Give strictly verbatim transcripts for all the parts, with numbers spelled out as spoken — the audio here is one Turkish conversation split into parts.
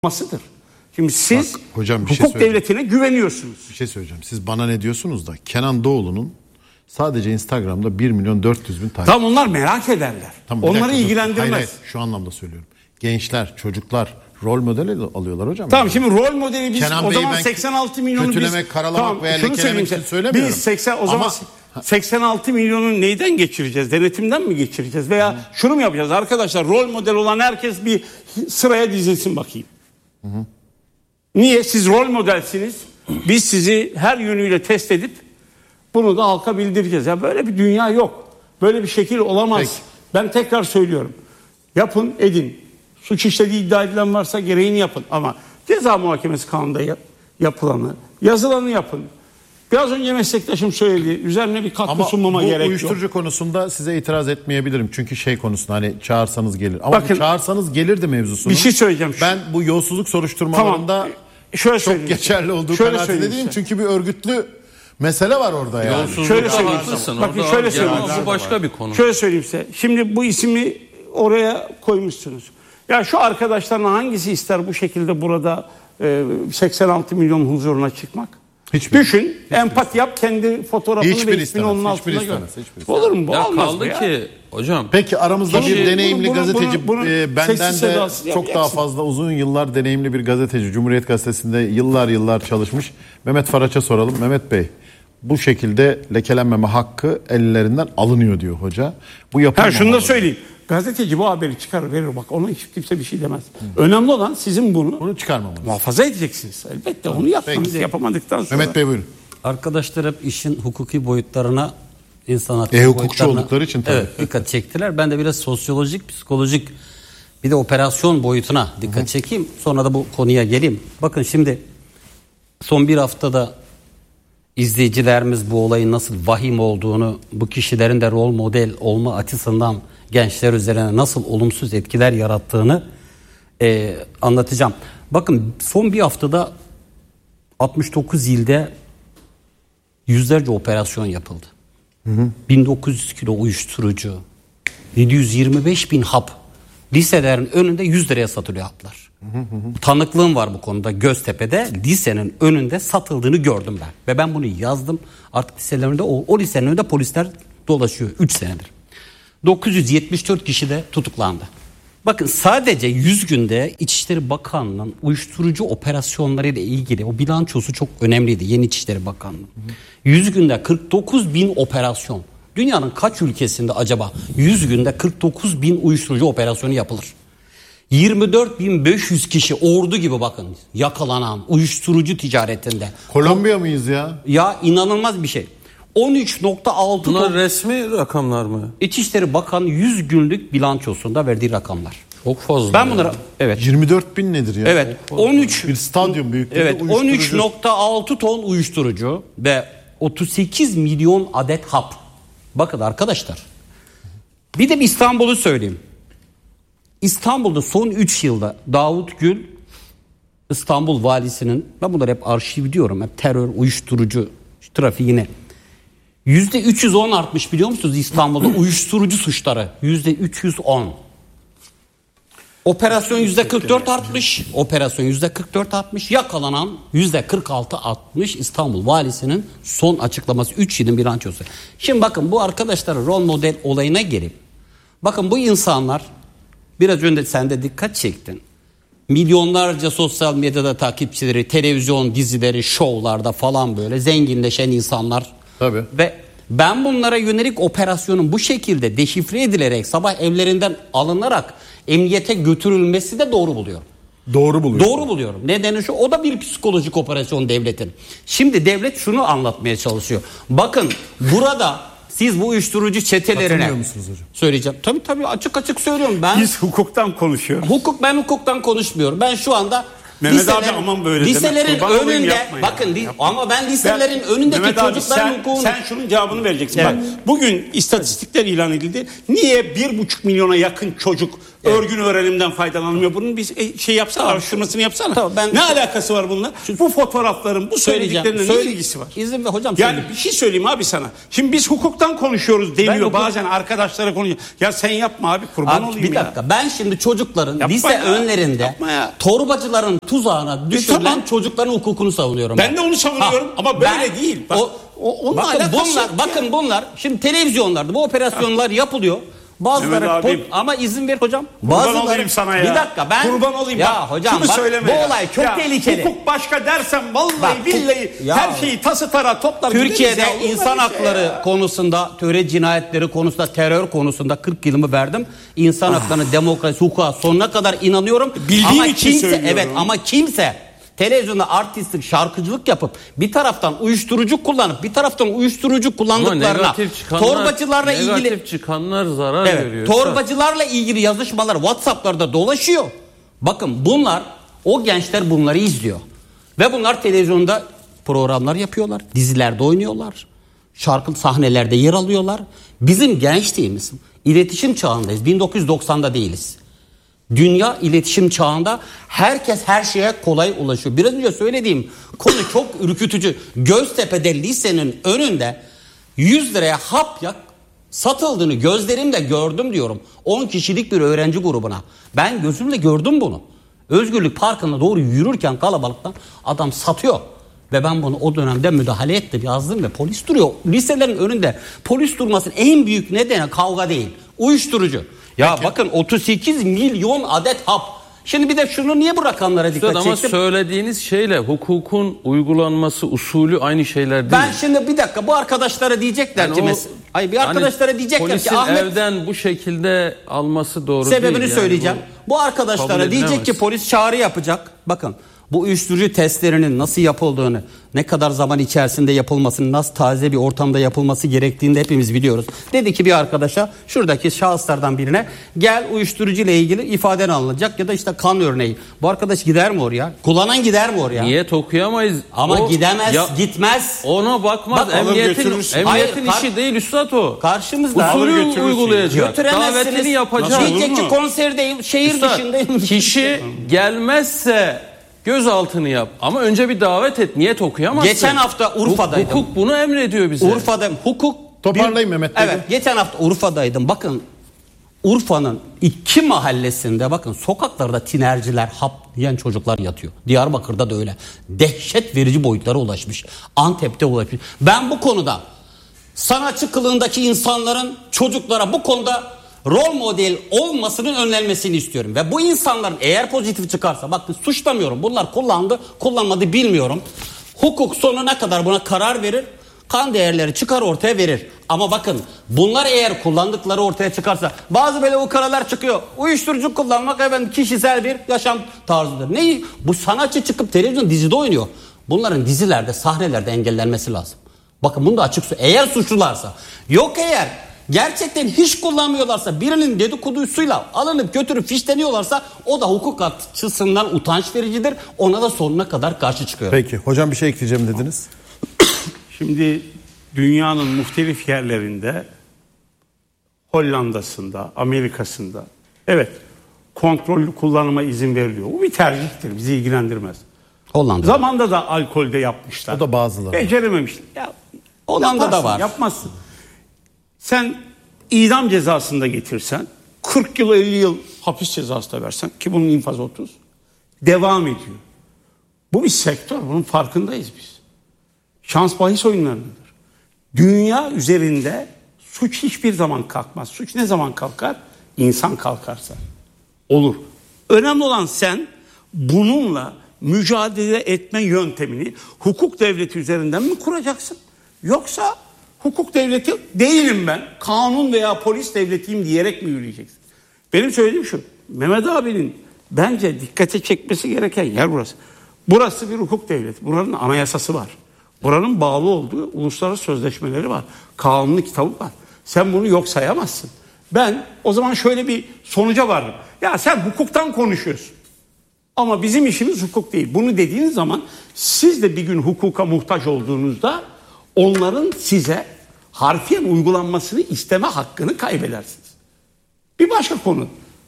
masıdır. Şimdi siz Bak, hocam, bir hukuk şey devletine güveniyorsunuz. Bir şey söyleyeceğim. Siz bana ne diyorsunuz da Kenan Doğulu'nun sadece Instagram'da bir milyon dört yüz bin takipçi. Tamam, onlar merak ederler. Tamam, bir Onları dakika, dur. ilgilendirmez. Hayır, hayır, şu anlamda söylüyorum. Gençler, çocuklar rol modeli alıyorlar hocam. Tamam, şimdi rol modeli biz Kenan o Bey'i zaman ben seksen altı milyonu kötülemek, biz karalamak tamam, veya şunu lekelemek söyleyeyim için söylemiyorum. Biz seksen o zaman Ama seksen altı milyonu neyden geçireceğiz? Denetimden mi geçireceğiz? Veya hı. şunu mu yapacağız? Arkadaşlar, rol model olan herkes bir sıraya dizilsin bakayım. Hı hı. Niye? Siz rol modelsiniz. Biz sizi her yönüyle test edip bunu da halka bildireceğiz. Ya böyle bir dünya yok. Böyle bir şekil olamaz. Peki. Ben tekrar söylüyorum. Yapın, edin. Suç işlediği iddia edilen varsa gereğini yapın. Ama ceza muhakemesi kanununda yap, yapılanı, yazılanı yapın. Biraz önce meslektaşım söyledi. Üzerine bir katkı Ama sunmama gerek yok. Ama bu uyuşturucu konusunda size itiraz etmeyebilirim. Çünkü şey konusunda hani çağırsanız gelir. Ama Bakın, çağırsanız gelirdi mevzusunu. Bir şey söyleyeceğim. Ben bu yolsuzluk soruşturmalarında tamam. Şöyle çok geçerli olduğu kanaatinde değilim. Çünkü bir örgütlü mesele var orada yani. Yolsuzluk şöyle söyleyeyim. Bakın şöyle söyleyeyim. Bu başka bir konu. Şöyle söyleyeyim size. Şimdi bu ismi oraya koymuşsunuz. Ya şu arkadaşların hangisi ister bu şekilde burada e, seksen altı milyon huzuruna çıkmak? Hiçbir, Düşün, hiçbir empati yap, kendi fotoğrafını hiçbir ve ismini onun altına gör. Olur mu? Bu ya olmaz kaldı ya. ki hocam. Peki aramızda Şimdi, bir deneyimli bunu, gazeteci bunu, bunu, e, benden de çok daha fazla uzun yıllar deneyimli bir gazeteci, Cumhuriyet Gazetesi'nde yıllar yıllar çalışmış Mehmet Faraç'a soralım. Mehmet Bey, bu şekilde lekelenmeme hakkı ellerinden alınıyor diyor hoca. Bu yapılmamalı. Ha, şunu da söyleyeyim. Gazeteci bu haberi çıkarır verir, bak ona hiç kimse bir şey demez. Hı. Önemli olan sizin bunu, bunu çıkarmamanız. Muhafaza edeceksiniz. Elbette onu yapmanız, yapamadıktan sonra. Mehmet Bey buyurun. Arkadaşlar hep işin hukuki boyutlarına, insan hakları e, hukukçu boyutlarına oldukları için tabii. Evet, dikkat çektiler. Ben de biraz sosyolojik, psikolojik bir de operasyon boyutuna dikkat Hı-hı. çekeyim. Sonra da bu konuya geleyim. Bakın şimdi son bir haftada izleyicilerimiz bu olayın nasıl vahim olduğunu, bu kişilerin de rol model olma açısından gençler üzerine nasıl olumsuz etkiler yarattığını e, anlatacağım. Bakın son bir haftada altmış dokuz ilde yüzlerce operasyon yapıldı. Hı hı. bin dokuz yüz kilo uyuşturucu, yedi yüz yirmi beş bin hap liselerin önünde yüz liraya satılıyor haplar. Hı hı hı. Tanıklığım var bu konuda. Göztepe'de lisenin önünde satıldığını gördüm ben. Ve ben bunu yazdım. Artık liselerinde o, o lisenin önünde polisler dolaşıyor üç senedir. dokuz yüz yetmiş dört kişi de tutuklandı. Bakın sadece yüz günde İçişleri Bakanlığı'nın uyuşturucu operasyonlarıyla ilgili o bilançosu çok önemliydi. Yeni İçişleri Bakanlığı. yüz günde kırk dokuz bin operasyon. Dünyanın kaç ülkesinde acaba yüz günde kırk dokuz bin uyuşturucu operasyonu yapılır? yirmi dört bin beş yüz kişi ordu gibi bakın yakalanan uyuşturucu ticaretinde. Kolombiya mıyız ya? Ya inanılmaz bir şey. on üç nokta altı Bunlar ton resmi rakamlar mı? İçişleri Bakanı yüz günlük bilançosunda verdiği rakamlar. Çok fazla. Ben bunları evet. yirmi dört bin nedir ya? Evet. on üç bir stadyum büyüklüğünde evet, on üç nokta altı ton uyuşturucu ve otuz sekiz milyon adet hap. Bakın arkadaşlar. Bir de bir İstanbul'u söyleyeyim. İstanbul'da son üç yılda Davut Gül İstanbul valisinin, ben bunları hep arşiv diyorum, hep terör, uyuşturucu trafiğine yüzde üç yüz on artmış biliyor musunuz İstanbul'da uyuşturucu suçları yüzde üç yüz on. Operasyon yüzde kırk dört artmış. Operasyon yüzde kırk dört artmış. Yakalanan yüzde kırk altı artmış İstanbul valisinin son açıklaması üç yılın bilançosu. Şimdi bakın bu arkadaşlar rol model olayına gelip bakın bu insanlar biraz önce sen de dikkat çektin. Milyonlarca sosyal medyada takipçileri, televizyon dizileri, şovlarda falan böyle zenginleşen insanlar. Tabii. Ve ben bunlara yönelik operasyonun bu şekilde deşifre edilerek sabah evlerinden alınarak emniyete götürülmesi de doğru buluyorum. Doğru buluyorum. Doğru buluyorum. Nedeni şu, o da bir psikolojik operasyon devletin. Şimdi devlet şunu anlatmaya çalışıyor. Bakın burada siz bu uyuşturucu çetelerine... Katılmıyor musunuz hocam? Söyleyeceğim. Tabii tabii açık açık söylüyorum. Ben, Biz hukuktan konuşuyoruz. Hukuk, ben hukuktan konuşmuyorum. Ben şu anda... Mehmet liseler, abi aman böyle liselerin deme. önünde Yapmayın. bakın li, ama ben liselerin ben, önündeki Mehmet çocukların abi, sen, hukukunu... sen şunun cevabını vereceksin. Evet. Bak, bugün istatistikler ilan edildi. Niye bir buçuk milyona yakın çocuk Örgün öğrenimden faydalanmıyor. Bunun bir e, şey yapsana, Tamam. araştırmasını yapsana. Tamam, ben- ne alakası var bununla? Bu fotoğrafların, bu söylediklerinin ne Söyle- ilgisi var? İzin ver hocam. Yani söyle. bir şey söyleyeyim abi sana. Şimdi biz hukuktan konuşuyoruz deniyor. hukuk- Bazen arkadaşlara konuşuyor. Ya sen yapma abi, kurban Abi, olayım bir ya. dakika. Ben şimdi çocukların Yapma lise ya, önlerinde yapma ya. torbacıların tuzağına düşürülen tamam. çocukların hukukunu savunuyorum. Ben de onu savunuyorum Ha, ama böyle ben- değil. Bak, o, o- onunla bakın alakası bunlar, yok bakın ya. bunlar şimdi televizyonlarda bu operasyonlar yapılıyor. Bazıları Mehmet abim. pol- ama izin ver hocam. Kurban Bazıları olayım sana ya. Bir dakika ben Kurban olayım. Ya bak, hocam şunu bak, söyleme bu ya. olay çok Ya, tehlikeli. Hukuk başka dersen vallahi Bak, billahi ya. her şeyi tası tara toplar. Türkiye'de gideriz ya. Olur mu insan öyle şey hakları ya? konusunda, töre cinayetleri konusunda, terör konusunda kırk yılımı verdim. İnsan haklarına, demokrasi, hukuka sonuna kadar inanıyorum. Bildiğim ama için kimse, söylüyorum. evet ama kimse televizyonda artistlik, şarkıcılık yapıp bir taraftan uyuşturucu kullanıp bir taraftan uyuşturucu Ama kullandıklarına, negatif çıkanlar, torbacılarla ilgili negatif çıkanlar zarar evet, görüyor. torbacılarla ilgili yazışmalar WhatsApp'larda dolaşıyor. Bakın bunlar, o gençler bunları izliyor. Ve bunlar televizyonda programlar yapıyorlar. Dizilerde oynuyorlar. Şarkı sahnelerde yer alıyorlar. Bizim gençliğimiz iletişim çağındayız. bin dokuz yüz doksanda değiliz. Dünya iletişim çağında herkes her şeye kolay ulaşıyor. Biraz önce söylediğim konu çok ürkütücü. Göztepe'de lisenin önünde yüz liraya hap yak satıldığını gözlerimle gördüm diyorum. on kişilik bir öğrenci grubuna. Ben gözümle gördüm bunu. Özgürlük Parkı'na doğru yürürken kalabalıktan adam satıyor. Ve ben bunu o dönemde müdahale ettim, yazdım ve polis duruyor. Liselerin önünde polis durmasının en büyük nedeni kavga değil, uyuşturucu. Ya Peki. bakın otuz sekiz milyon adet hap. Şimdi bir de şunu niye bu rakamlara dikkat Ama çektim? söylediğiniz şeyle hukukun uygulanması usulü aynı şeyler değil. Ben şimdi bir dakika bu arkadaşlara diyecekler Yani ki o- mes- Ay bir arkadaşlara hani diyecekler polisin ki Ahmet evden bu şekilde alması doğru sebebini değil. Yani söyleyeceğim. Bu, kabul arkadaşlara diyecek edilemez. ki polis çağrı yapacak. Bakın bu uyuşturucu testlerinin nasıl yapıldığını, ne kadar zaman içerisinde yapılmasını, nasıl taze bir ortamda yapılması gerektiğini de hepimiz biliyoruz. Dedi ki bir arkadaşa, şuradaki şahıslardan birine gel uyuşturucu ile ilgili ifaden alınacak ya da işte kan örneği. Bu arkadaş gider mi oraya? Kullanan gider mi oraya? Niyet okuyamayız. Ama O- gidemez, ya- gitmez. Ona bakmaz. Bak, alır emniyetin götürürsün. emniyetin Hayır, kar- işi değil üstad o. Karşımızda Alır Usulü götürürsün. uygulayacak. götüremezsiniz. Davetini yapacak. Nasıl olur Diyecek ki mu? konserdeyim, şehir Üstad, dışındayım. kişi gelmezse gözaltını yap. Ama önce bir davet et. Niyet okuyamazsın. Geçen hafta Urfa'daydım. Hukuk bunu emrediyor bize. Urfa'da hukuk... Toparlayın Mehmet Bey. Evet, geçen hafta Urfa'daydım. Bakın Urfa'nın iki mahallesinde bakın sokaklarda tinerciler, hap yiyen çocuklar yatıyor. Diyarbakır'da da öyle. Dehşet verici boyutlara ulaşmış. Antep'te ulaşmış. Ben bu konuda sanatçı kılığındaki insanların çocuklara bu konuda rol model olmasının önlenmesini istiyorum. Ve bu insanların eğer pozitif çıkarsa, bakın suçlamıyorum. Bunlar kullandı, kullanmadı bilmiyorum. Hukuk sonuna kadar buna karar verir. Kan değerleri çıkar ortaya verir. Ama bakın bunlar eğer kullandıkları ortaya çıkarsa, bazı böyle ukalalar çıkıyor. Uyuşturucu kullanmak efendim kişisel bir yaşam tarzıdır. Ne? Bu sanatçı çıkıp televizyon dizide oynuyor. Bunların dizilerde, sahnelerde engellenmesi lazım. Bakın bunu da açık söyleyeyim. Eğer suçlularsa, yok eğer gerçekten hiç kullanmıyorlarsa, birinin dedikodusuyla alınıp götürüp fişleniyorlarsa, o da hukuk açısından utanç vericidir. Ona da sonuna kadar karşı çıkıyor. Peki hocam bir şey ekleyeceğim dediniz. Şimdi dünyanın muhtelif yerlerinde, Hollanda'sında, Amerika'sında evet kontrollü kullanıma izin veriliyor. Bu bir tercihtir, bizi ilgilendirmez. Hollanda. Zamanda da alkolde yapmışlar. O da bazıları. Becerememişler. Ya, Hollanda'da yaparsın, var. Yapmazsın. Sen idam cezasında getirsen, kırk yıl elli yıl hapis cezası da versen, ki bunun infazı otuz, devam ediyor. Bu bir sektör, bunun farkındayız biz. Şans bahis oyunlarındadır. Dünya üzerinde suç hiçbir zaman kalkmaz. Suç ne zaman kalkar? İnsan kalkarsa. Olur. Önemli olan sen bununla mücadele etme yöntemini hukuk devleti üzerinden mi kuracaksın? Yoksa hukuk devleti değilim ben, kanun veya polis devletiyim diyerek mi yürüyeceksin? Benim söylediğim şu, Mehmet abinin bence dikkate çekmesi gereken yer burası. Burası bir hukuk devleti. Buranın anayasası var. Buranın bağlı olduğu uluslararası sözleşmeleri var. Kanunlu kitabı var. Sen bunu yok sayamazsın. Ben o zaman şöyle bir sonuca vardım. Ya sen hukuktan konuşuyorsun. Ama bizim işimiz hukuk değil. Bunu dediğiniz zaman siz de bir gün hukuka muhtaç olduğunuzda onların size harfiyen uygulanmasını isteme hakkını kaybedersiniz. Bir başka konu.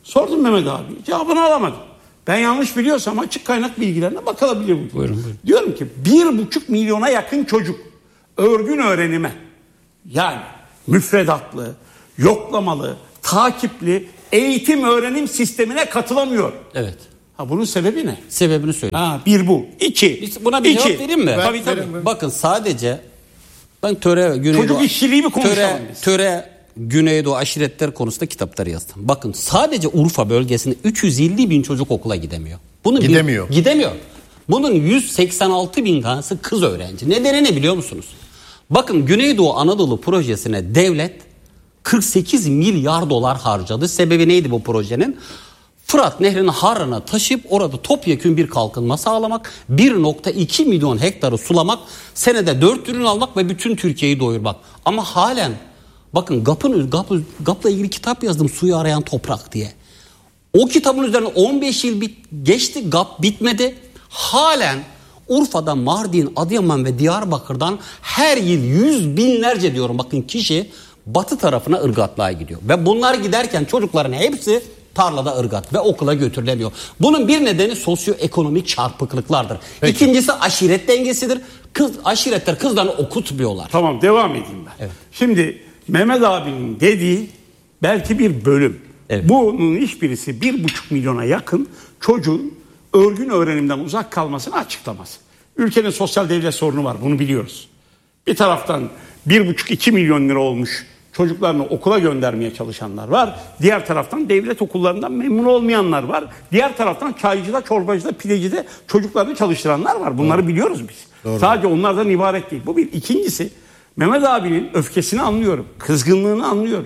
Sordum Mehmet abi. Cevabını alamadım. Ben yanlış biliyorsam açık kaynak bilgilerine bakılabilir bu. Buyurun, buyurun. Diyorum ki bir buçuk milyona yakın çocuk örgün öğrenime, yani müfredatlı, yoklamalı, takipli eğitim öğrenim sistemine katılamıyor. Evet. Ha, bunun sebebi ne? Sebebini söyle. Ha, bir bu. İki. Biz buna bir İki. cevap vereyim mi? Ben, tabii tabii. Bakın sadece ben töre Güneydoğu Çocuk işçiliği mi konuşalım töre, biz? töre Güneydoğu aşiretler konusunda kitaplar yazdım. Bakın sadece Urfa bölgesinde üç yüz elli bin çocuk okula gidemiyor. Bunun Gidemiyor. Bir, gidemiyor. Bunun yüz seksen altı bin tanesi kız öğrenci. Nedeni ne biliyor musunuz? Bakın Güneydoğu Anadolu projesine devlet kırk sekiz milyar dolar harcadı. Sebebi neydi bu projenin? Fırat Nehri'nin harına taşıyıp orada topyekün bir kalkınma sağlamak, bir nokta iki milyon hektarı sulamak, senede dört ürün almak ve bütün Türkiye'yi doyurmak. Ama halen bakın GAP'ın GAP, GAP'la ilgili kitap yazdım, Suyu Arayan Toprak diye. O kitabın üzerine on beş yıl bit, geçti, GAP bitmedi. Halen Urfa'da, Mardin, Adıyaman ve Diyarbakır'dan her yıl yüz binlerce diyorum bakın kişi batı tarafına ırgatlığa gidiyor. Ve bunlar giderken çocukların hepsi tarlada ırgat ve okula götürülemiyor. Bunun bir nedeni sosyoekonomik çarpıklıklardır. Peki. İkincisi aşiret dengesidir. Kız, aşiretler kızlarını okutmuyorlar. Tamam, devam edeyim ben. Evet. Şimdi Mehmet abinin dediği belki bir bölüm. Evet. Bunun hiçbirisi bir buçuk milyona yakın çocuğun örgün öğrenimden uzak kalmasını açıklamaz. Ülkenin sosyal devlet sorunu var, bunu biliyoruz. Bir taraftan bir buçuk iki milyon lira olmuş çocuklarını okula göndermeye çalışanlar var. Diğer taraftan devlet okullarından memnun olmayanlar var. Diğer taraftan çaycıda, çorbacıda, pidecide çocuklarını çalıştıranlar var. Bunları Doğru. biliyoruz biz. Doğru. Sadece onlardan ibaret değil. Bu bir. İkincisi, Mehmet abinin öfkesini anlıyorum. Kızgınlığını anlıyorum.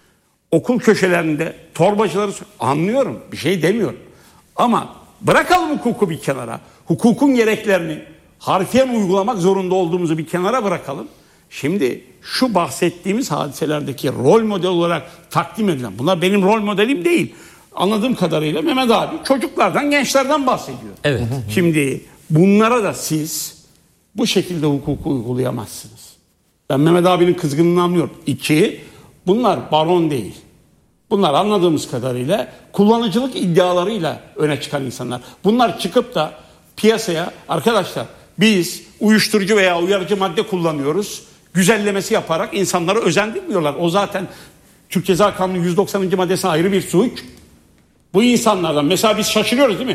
Okul köşelerinde torbacıları anlıyorum. Bir şey demiyorum. Ama bırakalım hukuku bir kenara. Hukukun gereklerini harfiyen uygulamak zorunda olduğumuzu bir kenara bırakalım. Şimdi şu bahsettiğimiz hadiselerdeki rol model olarak takdim edilen, bunlar benim rol modelim değil. Anladığım kadarıyla Mehmet abi çocuklardan, gençlerden bahsediyor. Evet. Şimdi bunlara da siz bu şekilde hukuku uygulayamazsınız. Ben Mehmet abinin kızgınlığını anlıyorum. İki, bunlar baron değil. Bunlar anladığımız kadarıyla kullanıcılık iddialarıyla öne çıkan insanlar. Bunlar çıkıp da piyasaya, arkadaşlar biz uyuşturucu veya uyarıcı madde kullanıyoruz, güzellemesi yaparak insanları özendirmiyorlar. O zaten Türk Ceza Kanunu'nun yüz doksanıncı maddesine ayrı bir suç. Bu insanlardan mesela biz şaşırıyoruz değil mi?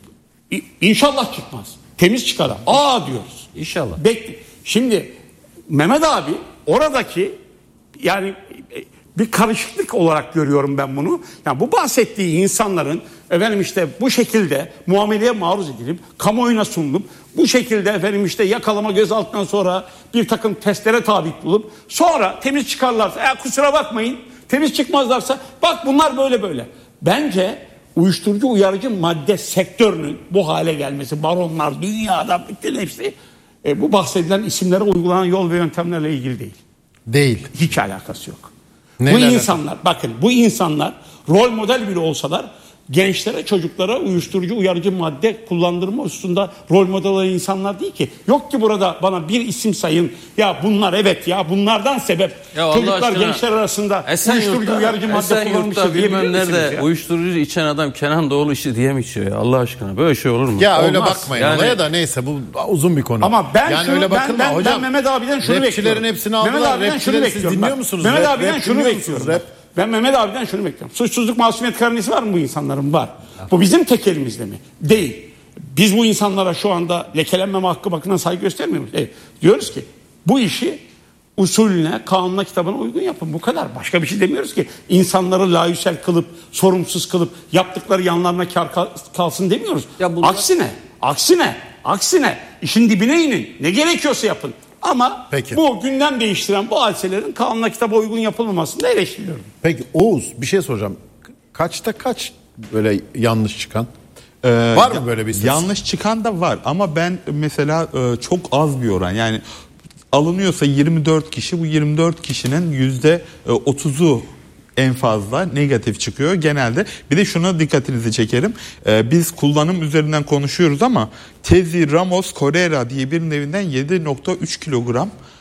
İnşallah çıkmaz. Temiz çıkar. Aa diyoruz. İnşallah. Bekle. Şimdi Mehmet abi oradaki, yani bir karışıklık olarak görüyorum ben bunu. Yani bu bahsettiği insanların efendim işte bu şekilde muameleye maruz edilip kamuoyuna sunulup bu şekilde efendim işte yakalama, gözaltından sonra bir takım testlere tabi tutulup sonra temiz çıkarlarsa, ya kusura bakmayın, temiz çıkmazlarsa bak bunlar böyle böyle. Bence uyuşturucu uyarıcı madde sektörünün bu hale gelmesi, baronlar dünyada bütün hepsi e, bu bahsedilen isimlere uygulanan yol ve yöntemlerle ilgili değil. Değil. Hiç alakası yok. Neyle bu alakası? insanlar, bakın bu insanlar rol model bile olsalar gençlere, çocuklara uyuşturucu uyarıcı madde kullandırma hususunda rol model olan insanlar değil ki. Yok ki burada bana bir isim sayın, ya bunlar evet ya bunlardan sebep ya çocuklar aşkına, gençler arasında Esenyurt'ta, uyuşturucu uyarıcı madde kullanmıştır diyebilir misiniz nerede ya? uyuşturucu içen adam Kenan Doğulu işi diye mi içiyor ya Allah aşkına, böyle şey olur mu? Ya öyle Olmaz. bakmayın Yani- olaya da, neyse bu uzun bir konu. Ama ben yani şunu, öyle ben, bakılma ben, hocam. ben Mehmet abiden şunu Rapçilerin bekliyorum. hepsini aldılar. Mehmet abiden şunu Rapçileri siz bekliyorum. dinliyor Bak, musunuz? Mehmet Rap, abiden rap şunu dinliyor bekliyorum. musunuz? Bak. Ben Mehmet abiden şunu bekliyorum. Suçsuzluk, masumiyet karnesi var mı bu insanların? Var. Bu bizim tek elimizde mi? Değil. Biz bu insanlara şu anda lekelenmeme hakkı bakımından saygı göstermiyor muyuz? Evet. Diyoruz ki bu işi usulüne, kanuna, kitabına uygun yapın. Bu kadar. Başka bir şey demiyoruz ki. İnsanları layüsel kılıp, sorumsuz kılıp, yaptıkları yanlarına kar kalsın demiyoruz. Ya bunlar... Aksine, aksine, aksine işin dibine inin. Ne gerekiyorsa yapın. Ama Peki. bu gündem değiştiren bu hadiselerin kanuna, kitaba uygun yapılmamasını da eleştiriyorum. Peki Oğuz, bir şey soracağım. Kaçta kaç böyle yanlış çıkan? Ee, Var mı böyle bir istatistik? Yanlış çıkan da var ama ben mesela e, çok az bir oran, yani alınıyorsa yirmi dört kişi, bu yirmi dört kişinin yüzde otuzu en fazla negatif çıkıyor genelde. Bir de şuna dikkatinizi çekerim. Ee, biz kullanım üzerinden konuşuyoruz ama Tezi Ramos Correa diye birinin evinden yedi nokta üç kilogram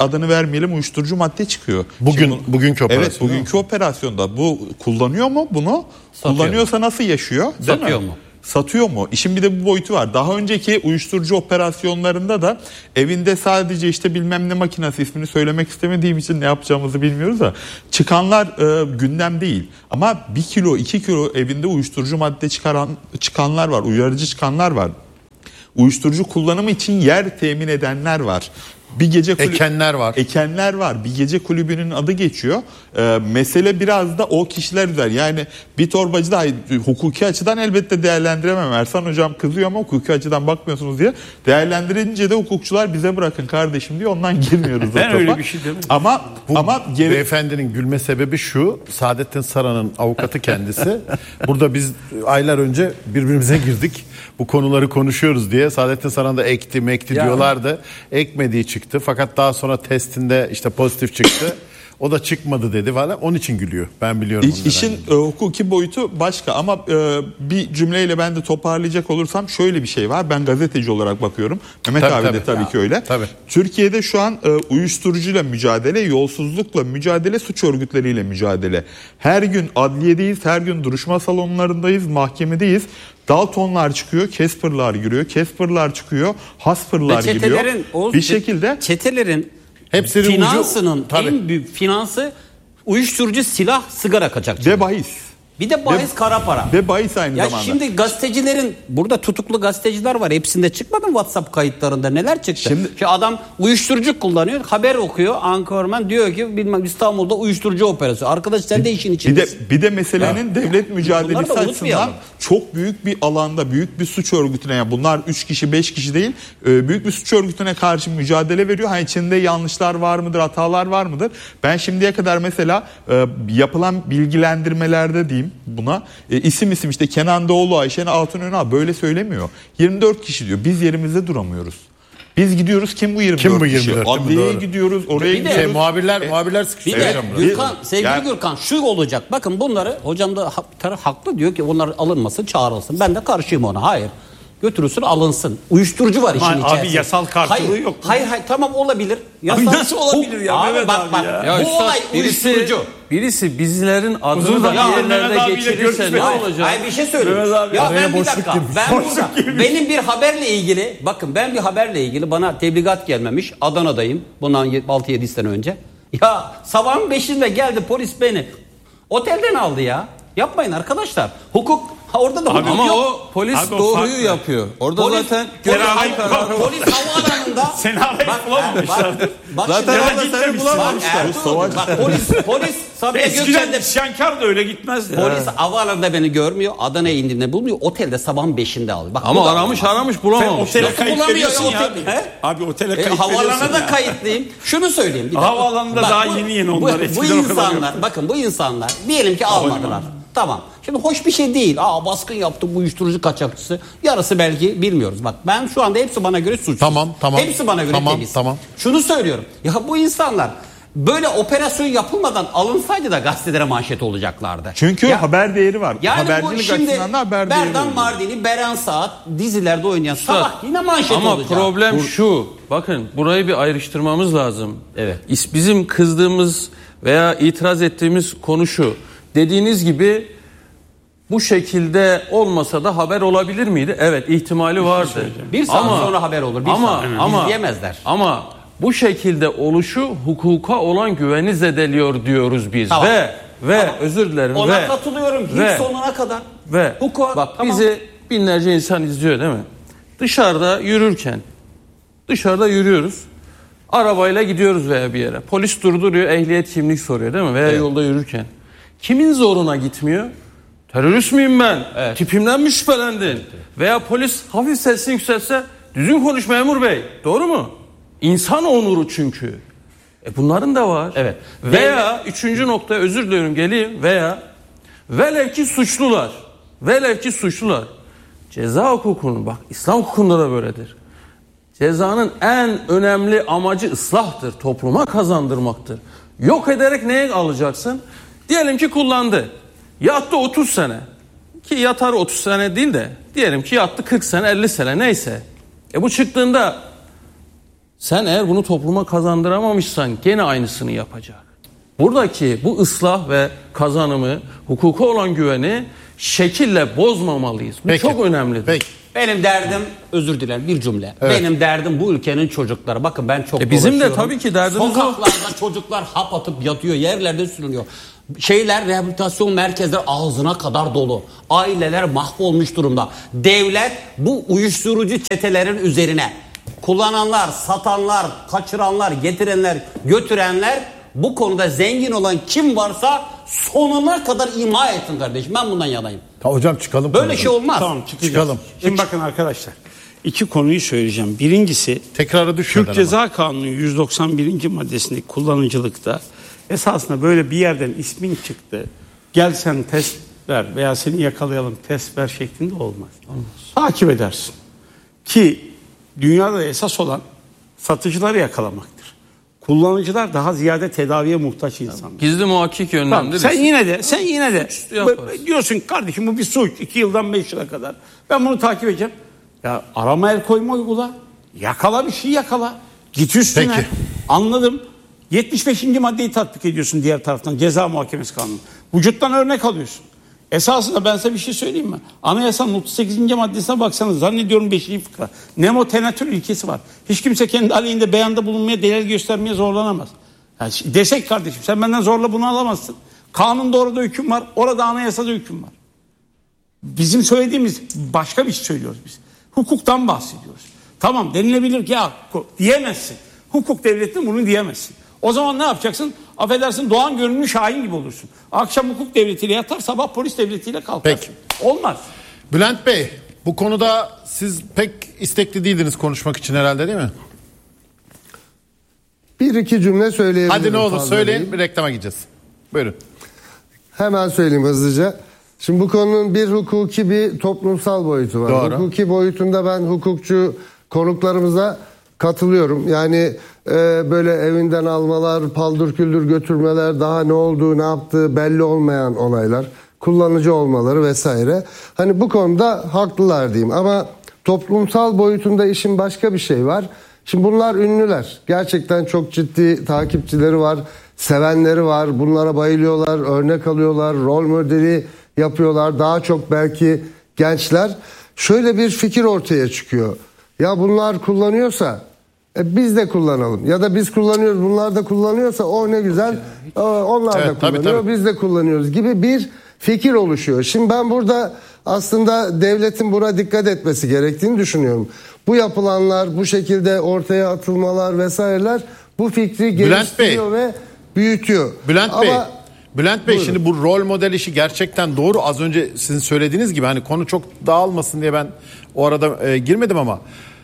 adını vermeyelim uyuşturucu madde çıkıyor. Bugün Şimdi, bugünkü operasyon. Evet, bugünkü operasyonda bu kullanıyor mu bunu? Satıyor. Kullanıyorsa nasıl yaşıyor? Değil Satıyor mi? mu? Satıyor mu? İşin bir de bu boyutu var. Daha önceki uyuşturucu operasyonlarında da evinde sadece işte bilmem ne makinesi, ismini söylemek istemediğim için ne yapacağımızı bilmiyoruz da çıkanlar e, gündem değil. Ama bir kilo iki kilo evinde uyuşturucu madde çıkaran çıkanlar var. Uyarıcı çıkanlar var. Uyuşturucu kullanımı için yer temin edenler var. Bir gece kulübü, Ekenler var. Ekenler var. Bir gece kulübünün adı geçiyor. Ee, mesele biraz da o kişiler üzerine. Yani bir torbacı da hukuki açıdan elbette değerlendiremem. Ersan hocam kızıyor ama hukuki açıdan bakmıyorsunuz diye. Değerlendirince de hukukçular bize bırakın kardeşim diyor. Ondan girmiyoruz. Ben öyle bir şey demedim. Ama Bu ama geri... beyefendinin gülme sebebi şu. Saadettin Saran'ın avukatı kendisi. Burada biz aylar önce birbirimize girdik. Bu konuları konuşuyoruz diye. Saadettin Saran da ekti mekti Ya. diyorlardı. Ekmediği çıktı. Fakat daha sonra testinde işte pozitif çıktı. O da çıkmadı dedi falan. Onun için gülüyor. Ben biliyorum. İş, işin e, hukuki boyutu başka ama e, bir cümleyle ben de toparlayacak olursam şöyle bir şey var. Ben gazeteci olarak bakıyorum. Mehmet Tabii, abi tabii. de tabii Ya, ki öyle. tabii. Türkiye'de şu an e, uyuşturucuyla mücadele, yolsuzlukla mücadele, suç örgütleriyle mücadele. Her gün adliyedeyiz, her gün duruşma salonlarındayız, mahkemedeyiz. Daltonlar çıkıyor, Casper'lar giriyor, Casper'lar çıkıyor, Hasper'lar giriyor. Çetelerin, Oğuz, Bir şekilde çetelerin Hepsinin ucu- finansının tabii. en büyük finansı uyuşturucu, silah, sigara kaçakçılığı. ve bahis. Bir de bahis, kara para. Ve bahis aynı Ya zamanda. şimdi gazetecilerin, burada tutuklu gazeteciler var. Hepsinde çıkmadı mı WhatsApp kayıtlarında neler çıktı? Şimdi- Şimdi adam uyuşturucu kullanıyor. Haber okuyor. Anchorman diyor ki bilmem İstanbul'da uyuşturucu operasyonu. Arkadaş sen de işin Bir de içindesin. bir de meselenin devlet mücadelesi Bunları da açısından unutmayalım. çok büyük bir alanda, büyük bir suç örgütüne, yani bunlar üç kişi beş kişi değil, e, büyük bir suç örgütüne karşı mücadele veriyor. Ha, içinde yanlışlar var mıdır, hatalar var mıdır? Ben şimdiye kadar mesela e, yapılan bilgilendirmelerde diyeyim buna e, isim isim işte Kenan Doğulu, Ayşen Altunönal böyle söylemiyor. yirmi dört kişi diyor. Biz yerimizde duramıyoruz. Biz gidiyoruz, kim bu yirmi dört Kim bu kişi? yirmi dört? Değil mi? Adliyeye Doğru. gidiyoruz, oraya Bir de- gidiyoruz. Şey, muhabirler muhabirler Bir sıkıştırıyor. de hocam burada. Gürkan, sevgili Yani- Gürkan şu olacak. Bakın bunları hocam da ha- taraf haklı diyor ki onlar alınmasın, çağrılsın. Ben de karşıyım ona. Hayır. Götürülsün, alınsın. Uyuşturucu var işin Abi, içerisinde. yasal karşılığı hayır, yok mu? Hayır hayır tamam olabilir. Yasal, nasıl olabilir ya Abi, Mehmet bak, abi bak, ya? Ya Bu üstad, olay birisi, uyuşturucu. birisi bizlerin adını Uzun da zaman bir Mehmet yerlerde abiyle geçirirse ne görüşmedik. olacak? Hayır bir şey söyleyeyim. Mehmet abi, ya araya ben bir boşluk dakika. girmiş. Ben burada benim bir haberle ilgili bakın ben bir haberle ilgili bana tebligat gelmemiş. Adana'dayım. Bundan altı yedi sene önce. Ya sabahın beşinde geldi polis beni otelden aldı ya. Yapmayın arkadaşlar. Hukuk ha, orada da hukuk Ama yok. o polis Abi o doğruyu farklı. yapıyor. Orada Polis- zaten polis, Senaryo- kararı var. polis havaalanında Senaryo bak, bulamamışlar. bak, bak, Zaten şimdi- orada seni gitmemişsin. Bak, bulamamışlar. Ertuğrul, bak polis polis Sabiha Eskiden Gökçen'de isyankar da öyle gitmezdi. polis havaalanında beni görmüyor. Adana'ya indiğinde bulmuyor. Otelde sabahın beşinde alıyor. Bak, bu Ama da aramış olmaz. aramış Sen bulamamış. otele Nasıl kayıt bulamıyor veriyorsun ya ya. oteli? He? Abi otele E, kayıt havaalanına veriyorsun da ya. kayıtlıyım. Şunu söyleyeyim. Bir Havaalanında dakika. daha yeni yeni onlar. Bu, bu Eskiden o kadar insanlar yoktu. bakın bu insanlar diyelim ki almadılar. Tamam. Şimdi hoş bir şey değil. Aa baskın yaptı bu uyuşturucu kaçakçısı. Yarısı belki bilmiyoruz. Bak ben şu anda hepsi bana göre suçsuz. Tamam, tamam. Hepsi bana göre Tamam, temiz. tamam. Şunu söylüyorum. Ya bu insanlar böyle operasyon yapılmadan alınsaydı da gazetelere manşet olacaklardı. Çünkü Ya- haber değeri var. Yani bu Habercilik şimdi açısından da haber değeri Berdan var. Mardini, Beren Saat dizilerde oynayan sabah yine manşet Ama olacak. problem şu. Bakın burayı bir ayrıştırmamız lazım. Evet. İs- Bizim kızdığımız veya itiraz ettiğimiz konu şu. Dediğiniz gibi bu şekilde olmasa da haber olabilir miydi? Evet, ihtimali vardı. Bir saat sonra haber olur, bir ama, saat. Evet. Ama, İzleyemezler. Ama bu şekilde oluşu hukuka olan güveni zedeliyor diyoruz biz. Tamam. Ve ve Tamam. özür dilerim Ona ve katılıyorum hiç ve- sonuna kadar. Ve Hukuka, bak tamam. bizi binlerce insan izliyor değil mi? Dışarıda yürürken dışarıda yürüyoruz. Arabayla gidiyoruz veya bir yere. Polis durduruyor, ehliyet kimlik soruyor değil mi? Veya yolda yürürken. Kimin zoruna gitmiyor? Terörist miyim ben? Evet. Tipimden mi şüphelendin? Veya polis hafif sesini yükseltse düzgün konuş memur bey. Doğru mu? İnsan onuru çünkü. E bunların da var. Evet. Veya üçüncü nokta özür diliyorum geleyim. Veya velev ki suçlular. Velev ki suçlular. Ceza hukukunun bak İslam hukukunda da böyledir. Cezanın en önemli amacı ıslahtır. Topluma kazandırmaktır. Yok ederek neye alacaksın? Diyelim ki kullandı. Yattı otuz sene. Ki yatar otuz sene değil de diyelim ki yattı kırk sene elli sene neyse. E bu çıktığında Sen eğer bunu topluma kazandıramamışsan gene aynısını yapacak. Buradaki bu ıslah ve kazanımı, hukuka olan güveni şekille bozmamalıyız. Bu Peki. çok önemlidir. Peki. Benim derdim, özür dilerim bir cümle. Evet. Benim derdim bu ülkenin çocukları. Bakın ben çok E bizim de dolaşıyorum. tabii ki derdimiz o. Sokaklarda çocuklar hap atıp yatıyor, yerlerde sürünüyor. Şeyler, rehabilitasyon merkezleri ağzına kadar dolu. Aileler mahvolmuş durumda. Devlet bu uyuşturucu çetelerin üzerine kullananlar, satanlar, kaçıranlar, getirenler, götürenler, bu konuda zengin olan kim varsa sonuna kadar ima etsin kardeşim. Ben bundan yanayım. Ta hocam çıkalım. Böyle konudan. şey olmaz. Tamam çıkacağız. Çıkalım. Şimdi bakın arkadaşlar. İki konuyu söyleyeceğim. Birincisi Tekrara düşmeden Türk Ceza Kanunu yüz doksan birinci maddesindeki kullanıcılıkta esasında böyle bir yerden ismin çıktı. Gel sen test ver veya seni yakalayalım test ver şeklinde olmaz. olmaz. Takip edersin. Ki dünyada esas olan satıcıları yakalamaktır. Kullanıcılar daha ziyade tedaviye muhtaç insanlar. Gizli muhakkik Tamam, yönlendirir. sen yine de sen yine de Suçüstü yaparız. diyorsun kardeşim bu bir suç iki yıldan beş yıla kadar. Ben bunu takip edeceğim. Ya arama el koyma uygula. Yakala bir şey yakala. Git üstüne. Peki. Anladım. yetmiş beşinci maddeyi tatbik ediyorsun diğer taraftan ceza muhakemesi kanunu. Vücuttan örnek alıyorsun. Esasında ben size bir şey söyleyeyim mi? Anayasanın otuz sekizinci maddesine baksanız zannediyorum beşinci fıkra. Nemo tenatür ilkesi var. Hiç kimse kendi aleyhinde beyanda bulunmaya, delil göstermeye zorlanamaz. Yani desek kardeşim sen benden zorla bunu alamazsın. Kanunda orada hüküm var, orada anayasada hüküm var. Bizim söylediğimiz başka bir şey söylüyoruz biz. Hukuktan bahsediyoruz. Tamam denilebilir ki ya diyemezsin. Hukuk devletinde bunu diyemezsin. O zaman ne yapacaksın? Affedersin Doğan gönüllü şahin gibi olursun. Akşam hukuk devletiyle yatar, sabah polis devletiyle kalkarsın. Peki. Olmaz. Bülent Bey, bu konuda siz pek istekli değildiniz konuşmak için herhalde değil mi? Bir iki cümle söyleyebilirim. Hadi ne olur fazla söyleyin, değil. bir reklama gideceğiz. Buyurun. Hemen söyleyeyim hızlıca. Şimdi bu konunun bir hukuki bir toplumsal boyutu var. Doğru. Hukuki boyutunda ben hukukçu konuklarımıza katılıyorum. Yani e, böyle evinden almalar, paldır küldür götürmeler, daha ne olduğu, ne yaptığı belli olmayan olaylar, kullanıcı olmaları vesaire. Hani bu konuda haklılar diyeyim ama toplumsal boyutunda işin başka bir şey var. Şimdi bunlar ünlüler. Gerçekten çok ciddi takipçileri var, sevenleri var. Bunlara bayılıyorlar, örnek alıyorlar, rol modeli yapıyorlar. Daha çok belki gençler. Şöyle bir fikir ortaya çıkıyor. Ya bunlar kullanıyorsa e biz de kullanalım. Ya da biz kullanıyoruz, bunlar da kullanıyorsa o ne güzel. E, onlar Evet, da tabii, kullanıyor, tabii. biz de kullanıyoruz gibi bir fikir oluşuyor. Şimdi ben burada aslında devletin buna dikkat etmesi gerektiğini düşünüyorum. Bu yapılanlar, bu şekilde ortaya atılmalar vesaireler bu fikri geliştiriyor ve büyütüyor. Bülent Ama Bey, Bülent Bey Buyurun. şimdi bu rol model işi gerçekten doğru. Az önce sizin söylediğiniz gibi hani konu çok dağılmasın diye ben o arada e, girmedim ama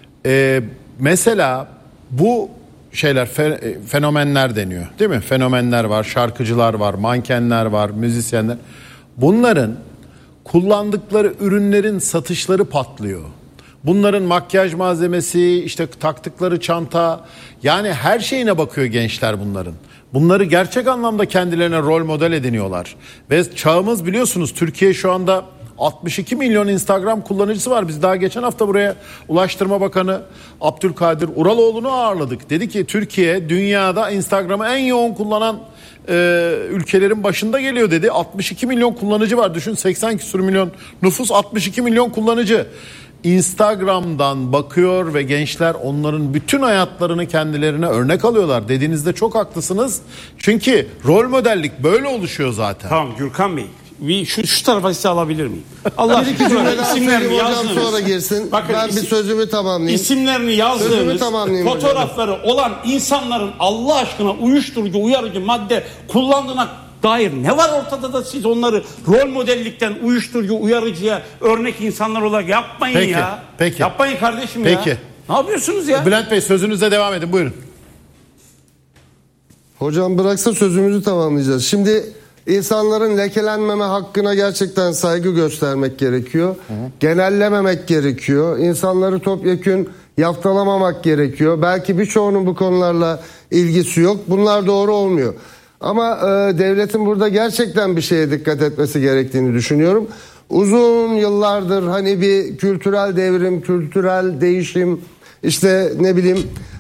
e, mesela bu şeyler fe, fenomenler deniyor değil mi? Fenomenler var, şarkıcılar var, mankenler var, müzisyenler. Bunların kullandıkları ürünlerin satışları patlıyor. Bunların makyaj malzemesi, işte taktıkları çanta, yani her şeyine bakıyor gençler bunların. Bunları gerçek anlamda kendilerine rol model ediniyorlar. Ve çağımız biliyorsunuz Türkiye şu anda altmış iki milyon Instagram kullanıcısı var. Biz daha geçen hafta buraya Ulaştırma Bakanı Abdülkadir Uraloğlu'nu ağırladık. Dedi ki Türkiye dünyada Instagram'ı en yoğun kullanan e, ülkelerin başında geliyor dedi. altmış iki milyon kullanıcı var. Düşün seksen küsur milyon nüfus, altmış iki milyon kullanıcı. Instagram'dan bakıyor ve gençler onların bütün hayatlarını kendilerine örnek alıyorlar. Dediğinizde çok haklısınız. Çünkü rol modellik böyle oluşuyor zaten. Tamam Gürkan Bey. Bir şu, şu tarafa size alabilir miyim? Allah bir iki cümle daha isimlerini söyleyeyim hocam, yazdınız. sonra girsin. Bakın, ben bir isim- sözümü tamamlayayım. İsimlerini Sözümü yazdığınız tamamlayayım hocam. fotoğrafları olan insanların Allah aşkına uyuşturucu, uyarıcı madde kullandığına dair ne var ortada da siz onları rol modellikten uyuşturucu, uyarıcıya örnek insanlar olarak yapmayın Peki, ya. peki. Yapmayın kardeşim Peki. ya. Ne yapıyorsunuz ya? Bülent Bey sözünüze devam edin buyurun. Hocam bıraksa sözümüzü tamamlayacağız. Şimdi insanların lekelenmeme hakkına gerçekten saygı göstermek gerekiyor. Hı hı. Genellememek gerekiyor. İnsanları topyekün yaftalamamak gerekiyor. Belki birçoğunun bu konularla ilgisi yok. Bunlar doğru olmuyor. Ama e, devletin burada gerçekten bir şeye dikkat etmesi gerektiğini düşünüyorum. Uzun yıllardır hani bir kültürel devrim, kültürel değişim, işte ne bileyim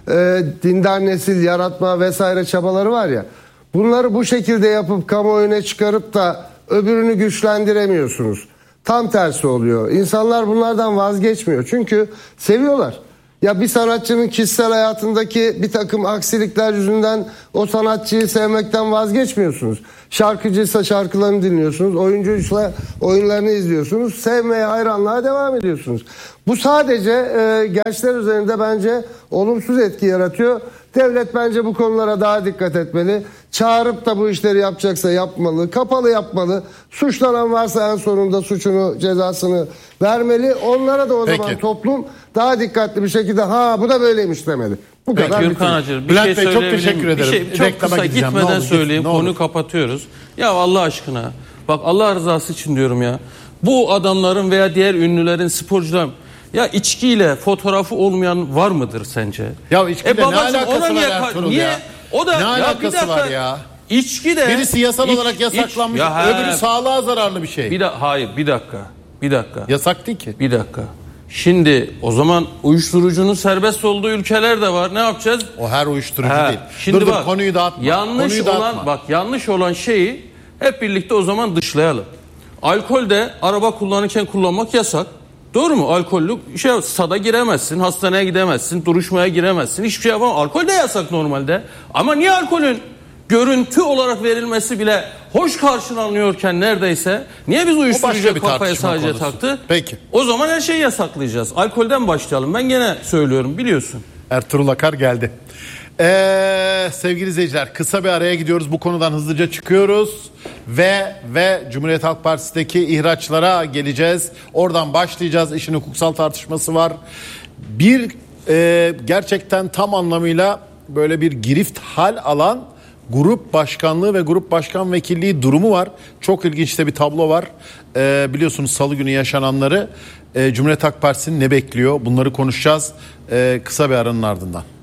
e, dindar nesil yaratma vesaire çabaları var ya. Bunları bu şekilde yapıp kamuoyuna çıkarıp da öbürünü güçlendiremiyorsunuz. Tam tersi oluyor. İnsanlar bunlardan vazgeçmiyor. Çünkü seviyorlar. Ya bir sanatçının kişisel hayatındaki bir takım aksilikler yüzünden o sanatçıyı sevmekten vazgeçmiyorsunuz. Şarkıcıysa şarkılarını dinliyorsunuz. Oyuncuysa oyunlarını izliyorsunuz. Sevmeye, hayranlığa devam ediyorsunuz. Bu sadece e, gençler üzerinde bence olumsuz etki yaratıyor. Devlet bence bu konulara daha dikkat etmeli. Çağırıp da bu işleri yapacaksa yapmalı. Kapalı yapmalı. Suçlanan varsa en sonunda suçunu, cezasını vermeli. Onlara da o Peki. zaman toplum daha dikkatli bir şekilde ha bu da böyleymiş demeli. Bu Peki kadar. Gürkan bitir. Hacı, bir Bülent şey Bey, çok söyleyebilir teşekkür miyim? Bir ederim. şey, çok Reklama kısa gideceğim. Ne gitmeden olur, söyleyeyim. ne olur. Konuyu kapatıyoruz. Ya Allah aşkına. Bak Allah rızası için diyorum ya. Bu adamların veya diğer ünlülerin, sporcuların ya içkiyle fotoğrafı olmayan var mıdır sence? Ya içkiyle ne babacığım, alakası ona var niye, Ertuğrul niye? ya? O da Ne ya alakası bir dakika, var ya? İçki de Birisi yasal iç- olarak iç- yasaklanmış. Ya he, Öbürü sağlığa zararlı bir şey. bir da, hayır bir dakika. Bir dakika. Yasak değil ki. Bir dakika. Şimdi o zaman uyuşturucunun serbest olduğu ülkeler de var. Ne yapacağız? O her uyuşturucu He, değil. Şimdi dur dur bak, konuyu dağıtma. Yanlış konuyu olan dağıtma. bak yanlış olan şeyi hep birlikte o zaman dışlayalım. Alkol de araba kullanırken kullanmak yasak. Doğru mu? Alkollü şey sada giremezsin, hastaneye gidemezsin, duruşmaya giremezsin. Hiçbir şey yapamam. Alkol de yasak normalde. Ama niye alkolün görüntü olarak verilmesi bile hoş karşılanıyorken neredeyse niye biz başka uyuşturucu bir kafaya tartışma sadece konusu. taktı? Peki. O zaman her şeyi yasaklayacağız. Alkolden başlayalım. Ben gene söylüyorum biliyorsun. Ertuğrul Akar geldi. Ee, sevgili izleyiciler, kısa bir araya gidiyoruz. Bu konudan hızlıca çıkıyoruz ve ve Cumhuriyet Halk Partisi'ndeki ihraçlara geleceğiz. Oradan başlayacağız. İşin hukuksal tartışması var. Bir e, gerçekten tam anlamıyla böyle bir girift hal alan grup başkanlığı ve grup başkan vekilliği durumu var. Çok ilginç de bir tablo var. Ee, biliyorsunuz Salı günü yaşananları. Ee, Cumhuriyet Halk Partisi'nin ne bekliyor? Bunları konuşacağız. Ee, kısa bir aranın ardından.